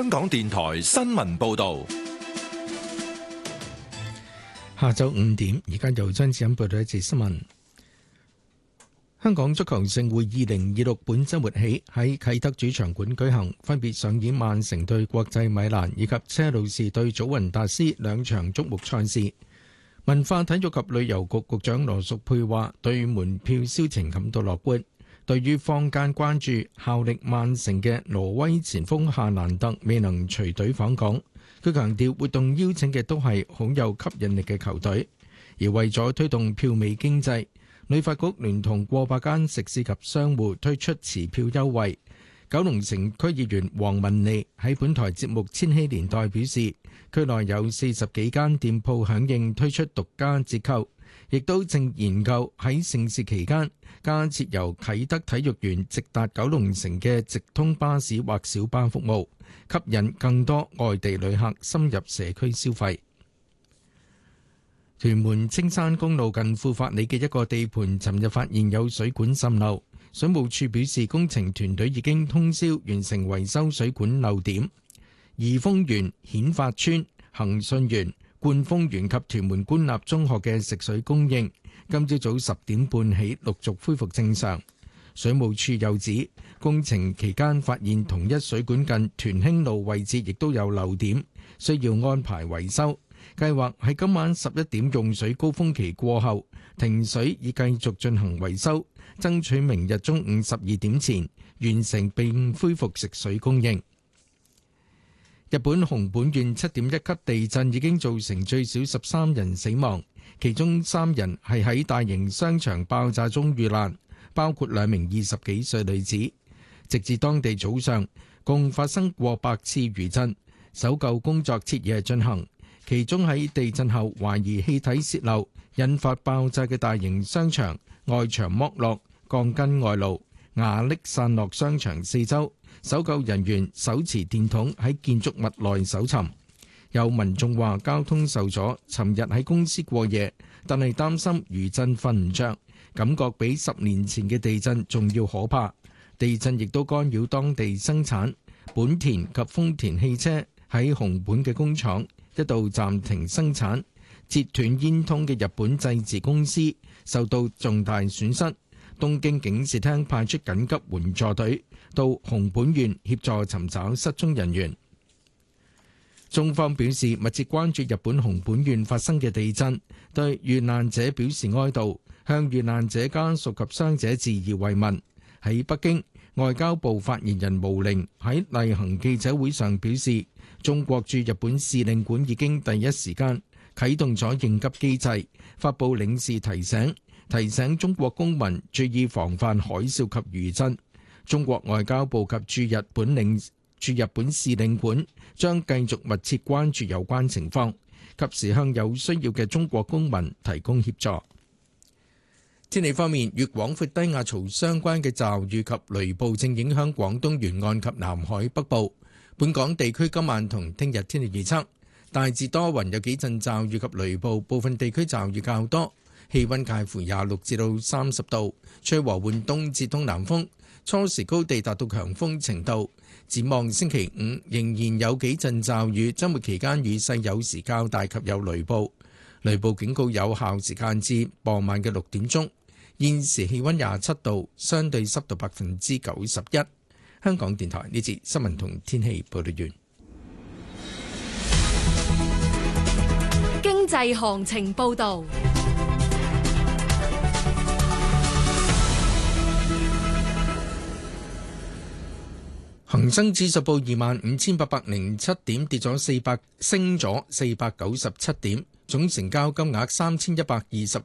香港電台新聞報道。 下晝5點，而家由張子欣報道一節新聞。香港足球盛會2026本週末起喺啟德主場館舉行，分別上演曼城對國際米蘭以及車路士對祖雲達斯兩場矚目賽事。文化體育及旅遊局局長羅淑佩話：對門票銷情感到樂觀。對於坊間關注效力曼城嘅挪威前鋒夏蘭特未能隨隊訪港，佢強調活動邀請嘅都係好有吸引力嘅球隊，而為咗推動票尾經濟，旅發局聯同過百間食肆及商戶推出持票優惠。九龍城區議員黃文利喺本台節目《千禧年代》表示，區內有40幾間店鋪響應推出獨家折扣，亦都正研究喺盛事期間加設由啟德體育園直達九龍城嘅直通巴士或小巴服務，吸引更多外地旅客深入社區消費。屯門青山公路近富發里嘅一個地盤，尋日發現有水管滲漏，水務署表示工程團隊已經通宵完成維修水管漏點。怡豐園、顯發邨、恒順園、冠豐園及屯門官立中學嘅食水供應，今朝早10點半起陸續恢復正常。水務署又指，工程期間發現同一水管近屯興路位置亦都有漏點，需要安排維修。計劃喺今晚11點用水高峰期過後停水，以繼續進行維修，爭取明日中午12點前完成並恢復食水供應。日本熊本縣7.1級地震已經造成最少13人死亡，其中3人係喺大型商場爆炸中遇難，包括2名20幾歲女子。直至當地早上，共發生過百次餘震，搜救工作徹夜進行。其中喺地震後懷疑氣體洩漏引發爆炸嘅大型商場外牆剝落，鋼筋外露，瓦礫散落商場四周，搜救人員手持電筒喺建築物內搜尋。有民眾話交通受阻，尋日喺公司過夜，但係擔心餘震瞓唔着，感覺比10年前嘅地震仲要可怕。地震亦都干擾當地生產，本田及豐田汽車喺熊本嘅工廠一度暫停生產，截斷煙通嘅日本製治公司受到重大損失。東京警視廳派出緊急援助隊到熊本縣協助尋找失蹤人員。中方表示密切關注日本熊本縣發生嘅地震，對遇難者表示哀悼，向遇難者家屬及傷者致以慰問。喺北京，外交部發言人毛寧喺例行記者會上表示，中國駐日本使領館已經第一時間啟動咗應急機制，發布領事提醒中國公民注意防範海嘯及餘震。中國外交部及駐日本使領館將繼續密切關注有關情況，及時向有需要嘅中國公民提供協助。天氣方面，與廣闊低壓槽相關嘅驟雨及雷暴正影響廣東沿岸及南海北部。本港地區今晚同聽日天氣預測，大致多雲，有幾陣驟雨及雷暴，部分地區驟雨較多，氣溫介乎26至到30度，吹和緩東至東南風，初時高地達到強風程度。展望星期五仍然有幾陣驟雨，週末期間雨勢有時較大及有雷暴，雷暴警告有效時間至傍晚嘅6點鐘。現時氣溫27度，相對濕度91%。香港電台呢節新聞同天氣報道完。 經濟行情報道。 恒生指數報25,807點，升咗497點，總成交金額3120